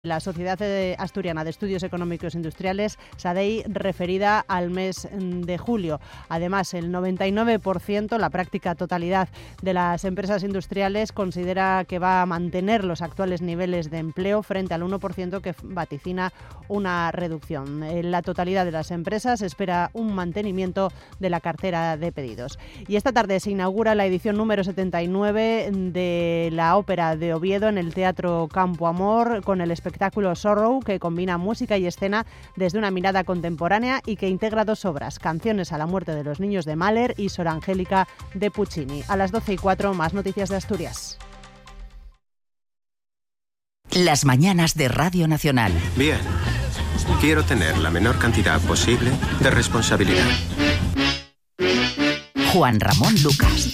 La Sociedad Asturiana de Estudios Económicos Industriales, SADEI, referida al mes de julio. Además, el 99%, la práctica totalidad de las empresas industriales, considera que va a mantener los actuales niveles de empleo frente al 1% que vaticina una reducción. En la totalidad de las empresas espera un mantenimiento de la cartera de pedidos. Y esta tarde se inaugura la edición número 79 de la Ópera de Oviedo en el Teatro Campo Amor, con el espectáculo Sorrow, que combina música y escena desde una mirada contemporánea y que integra dos obras: Canciones a la muerte de los niños de Mahler y Sor Angélica de Puccini. A las 12:04, más noticias de Asturias. Las mañanas de Radio Nacional. Bien, quiero tener la menor cantidad posible de responsabilidad. Juan Ramón Lucas.